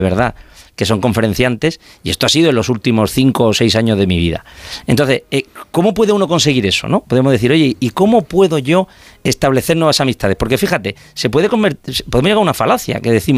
verdad, que son conferenciantes, y esto ha sido en los últimos 5 o 6 años de mi vida. Entonces, ¿cómo puede uno conseguir eso, no? Podemos decir, oye, ¿y cómo puedo yo establecer nuevas amistades? Porque fíjate, podemos llegar a una falacia que decimos,